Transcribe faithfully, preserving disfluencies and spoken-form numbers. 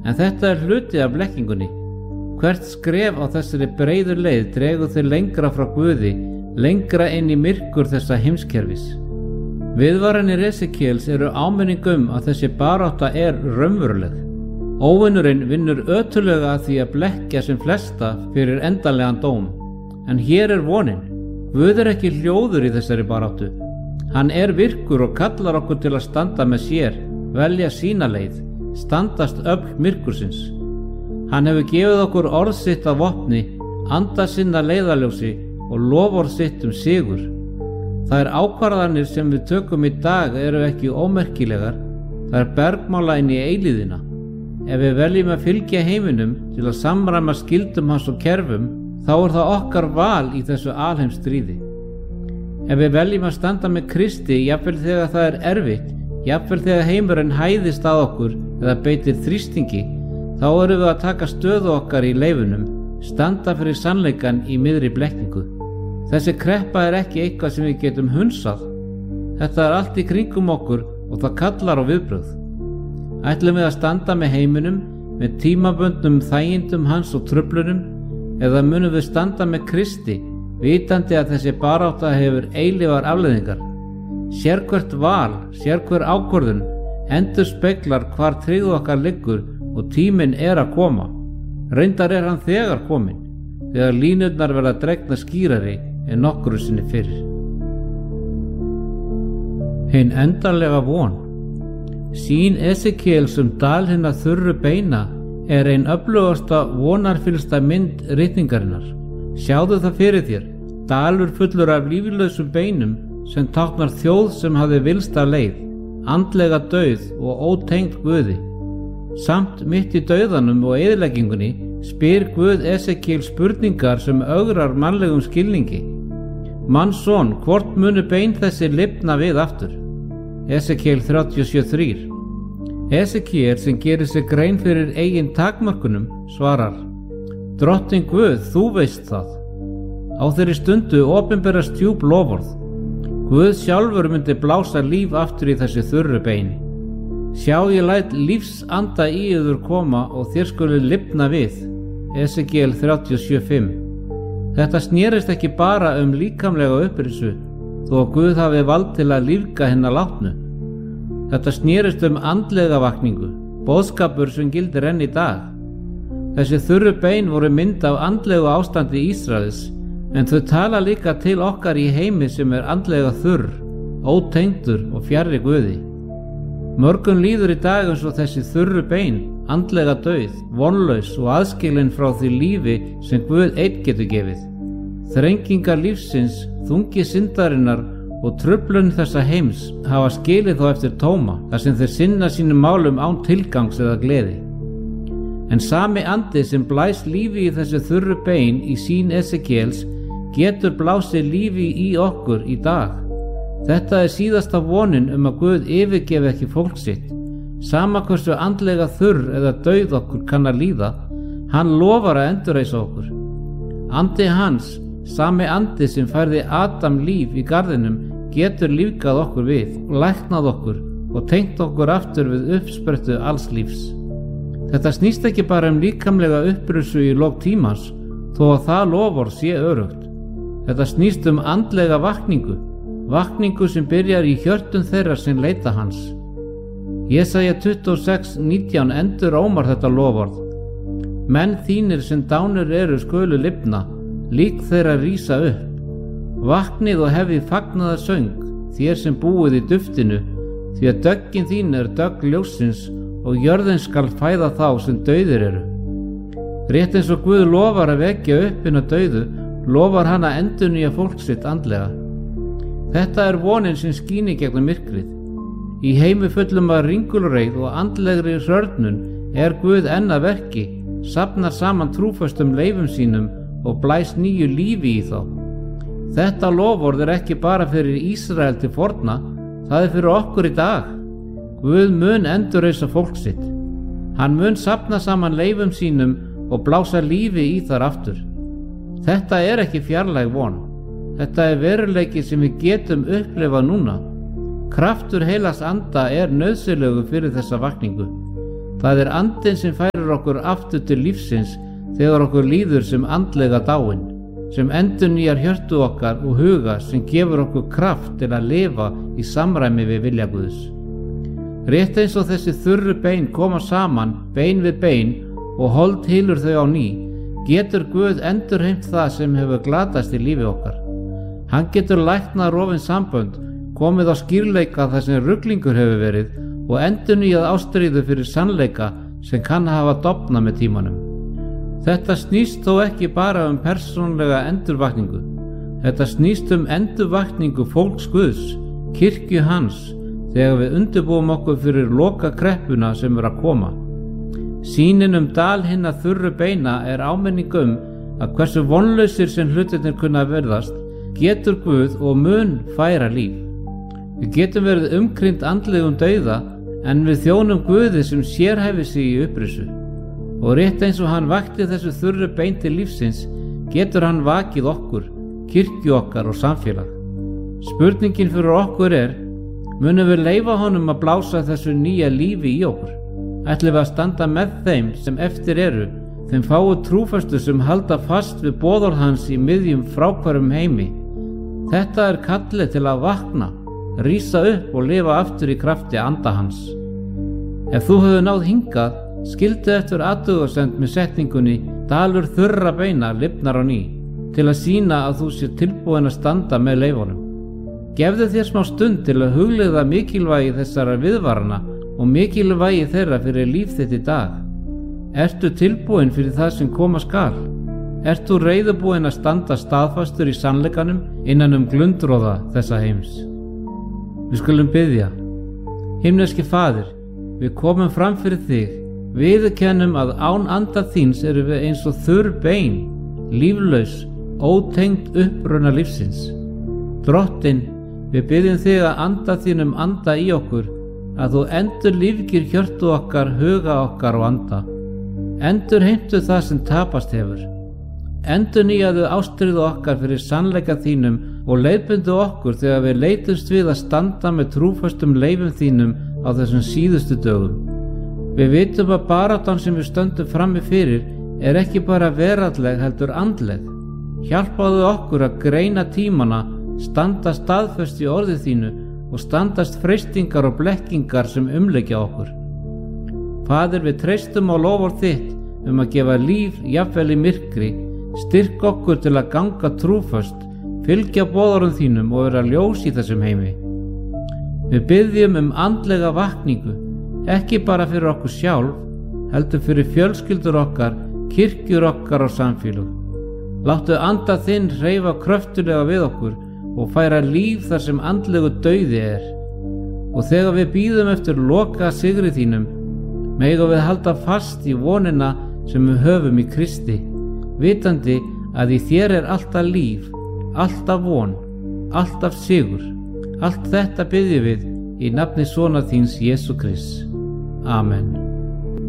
En þetta er hluti af blekkingunni. Hvert skref á þessari breiðu leið dregur þau lengra frá Guði, lengra inn í myrkur þessa heimskerfis. Viðvaranir Esekíels eru áminning um að þessi barátta er raunveruleg. Óvinurinn vinnur ötullega að því að blekkja sem flesta fyrir endanlegan dóm. En hér er vonin. Guð er ekki hljóður í þessari baráttu. Hann er virkur og kallar okkur til að standa með sér, velja sína leið, standast öfl myrkursins. Hann hefur gefið okkur orð sitt af vopni, anda sinna leiðarljósi og loforð sitt um sigur. Þær ákvarðanir sem við tökum í dag eru ekki ómerkilegar, það er bergmála inn í eilíðina. Ef við veljum að fylgja heiminum til að samræma skyldum hans og kerfum, þá er það okkar val í þessu alheimsstríði. Ef við veljum að standa með Kristi, jafnvel þegar það er erfitt, jafnvel þegar heimurinn hæðist að okkur eða beitir þrýstingi, þá erum við að taka stöðu okkar í leifunum, standa fyrir sannleikan í miðri blekkingu. Þessi kreppa er ekki eitthvað sem við getum hunsað. Þetta er allt í kringum okkur og það kallar á viðbrögð. Ætlum við að standa með heiminum, með tímabundnum þægindum hans og truflunum, eða munum við standa með Kristi, vitandi að þessi barátta hefur eilífar afleiðingar. Sérhvert val, sérhver ákvörðun endurspeglar hvar tryggð okkar liggur og tíminn er að koma. Reyndar er hann þegar kominn, þegar línurnar verða dregna skýrari en nokkru sinni fyrir. Hin endanlega von. Sýn Esekíels um dal hinna þurru beina er ein öflugasta vonarfyllsta mynd ritningarinnar. Sjáðu það fyrir þér, dalur fullur af líflausum beinum sem táknar þjóð sem hafði vilst af leið, andlega dauð og ótengd Guði. Samt mitt í dauðanum og eyðileggingunni spyr Guð Esekíel spurningar sem ögrar mannlegum skilningi. Mannsson, hvort munu bein þessi lifna við aftur? Esekíel þrjátíu og sjö þrjú. Esekíel sem gerir sig grein fyrir eigin takmörkunum svarar: Drottinn Guð, þú veist það. Á þeirri stundu opinberast djúp loforð. Guð sjálfur myndi blása líf aftur í þessi þurru bein. Sjá, ég læt lífsanda í yður koma og þér skuli lifna við. Esekíel þrjátíu og sjö fimm. Þetta snerist ekki bara um líkamlega upprisu, þó að Guð hafi vald til að lífga hinna látnu. Þetta snerist um andlega vakningu, boðskapur sem gildir enn í dag. Þessi þurru bein voru mynd af andlegu ástandi Ísraels, en þau tala líka til okkar í heimi sem er andlega þurr, ótengdur og fjarri Guði. Mörgum líður í dag eins og þessi þurru bein, andlega dauð, vonlaus og aðskilin frá því lífi sem Guð einn getur gefið. Þrengingar lífsins, þungi syndarinnar og truflun þessa heims hafa skilið þá eftir tóma, þar sem þeir sinna sínum málum án tilgangs eða gleði. En sami andi sem blæs lífi í þessi þurru bein í sýn Esekíels getur blásið lífi í okkur í dag. Þetta er síðasta vonin um að Guð yfirgefi ekki fólk sitt. Sama hversu andlega þurr eða dauð okkur kann að líða, hann lofar að endurreisa okkur. Andi hans, sami andi sem færði Adam líf í garðinum, getur lífgað okkur við, læknað okkur og tengt okkur aftur við uppsprettu alls lífs. Þetta snýst ekki bara um líkamlega upprissu í lok tímans, þó að það lofar sé örugt. Þetta snýst um andlega vakningu, vakningu sem byrjar í hjörtum þeirra sem leita hans. Jesaja tuttugu og sex nítján endur ómar þetta loforð. Menn þínir sem dánir eru skulu lifna, lík þeirra rísa upp. Vaknið og hefið fagnaðar söng, þér sem búið í duftinu, því að döggin þín er dögg ljóssins og jörðin skal fæða þá sem dauðir eru. Rétt eins og Guð lofar að vekja upp hina dauðu, lofar hann að endurnýja fólk sitt andlega. Þetta er vonin sem skín í gegnum myrkrið. Í heimi fullum af ringulreið og andlegri hrörnun er Guð enn að verki, safnar saman trúföstum leifum sínum og blæs nýju lífi í þá. Þetta loforð er ekki bara fyrir Ísrael til forna, það er fyrir okkur í dag. Guð mun endurreisa fólk sitt. Hann mun safna saman leifum sínum og blása lífi í þar aftur. Þetta er ekki fjarlæg von. Þetta er veruleiki sem við getum upplifað núna. Kraftur heilags anda er nauðsynlegur fyrir þessa vakningu. Það er andinn sem færir okkur aftur til lífsins þegar okkur líður sem andlega dáin, sem endurnýjar hjörtu okkar og huga, sem gefur okkur kraft til að lifa í samræmi við vilja Guðs. Rétt eins og þessi þurru bein koma saman, bein við bein, og hold hylur þau á ný, getur Guð endurheimt það sem hefur glatast í lífi okkar. Hann getur læknað rofin sambönd, komið á skýrleika þar sem ruglingur hefur verið og endurnýjað ástríðu fyrir sannleika sem kann hafa dofnað með tímanum. Þetta snýst þó ekki bara um persónulega endurvakningu. Þetta snýst um endurvakningu fólks Guðs, kirkju hans, þegar við undirbúum okkur fyrir loka kreppuna sem er að koma. Sýnin um dal hinna þurru beina er áminning um að hversu vonlausir sem hlutirnir kunna verðast, getur Guð og mun færa líf. Við getum verið umkringt andlegum dauða, en við þjónum Guði sem sérhæfir sig í upprisu. Og rétt eins og hann vakti þessu þurru bein til lífsins, getur hann vakið okkur, kirkju okkar og samfélag. Spurningin fyrir okkur er, munum við leyfa honum að blása þessu nýja lífi í okkur? Ætlum við að standa með þeim sem eftir eru, þeim fáu trúfastu sem halda fast við boðorð hans í miðjum fráhverfum heimi? Þetta er kallið til að vakna, rísa upp og lifa aftur í krafti anda hans. Ef þú hefur náð hingað, skildu eftir athugasemd með setningunni dalur þurra beina lifnar á ný, til að sýna að þú sér tilbúin að standa með leifunum. Gefðu þér smá stund til að hugleiða mikilvægi þessara viðvarana og mikilvægi þeirra fyrir líf þitt í dag. Ertu tilbúin fyrir það sem koma skal? Ert þú reiðubúin að standa staðfastur í sannleikanum innan um glundroða þessa heims? Við skulum biðja. Himneski Faðir, við komum fram fyrir þig, viðurkennum að án anda þíns eru við eins og þurr bein, líflaus, ótengd uppruna lífsins. Drottinn, við biðjum þig að anda þínum anda í okkur, að þú endur lífgir hjörtu okkar, huga okkar og anda. Endur heimtu það sem tapast hefur. Endur nýjaðu ástríðu okkar fyrir sannleika þínum og leiðbundu okkur þegar við leitumst við að standa með trúfastum leifum þínum á þessum síðustu dögum. Við vitum að baráttan sem við stöndum frammi fyrir er ekki bara veraldleg heldur andleg. Hjálpaðu okkur að greina tímana, standa staðföst í orði þínu og standast freistingar og blekkingar sem umleikja okkur. Faðir, við treystum á loforð þitt um að gefa líf jafnvel í myrkri, styrk okkur til að ganga trúföst, fylgja boðorðum þínum og vera ljós í þessum heimi. Við biðjum um andlega vakningu, ekki bara fyrir okkur sjálf, heldur fyrir fjölskyldur okkar, kirkjur okkar og samfélög. Láttu anda þinn hreyfa kröftulega við okkur og færa líf þar sem andlegu dauði er. Og þegar við bíðum eftir loka sigri þínum, megum við halda fast í vonina sem við höfum í Kristi, vitandi að í þér er alltaf líf, alltaf von, alltaf sigur. Allt þetta biðjum við í nafni sonar þíns Jesú Krists. Amen.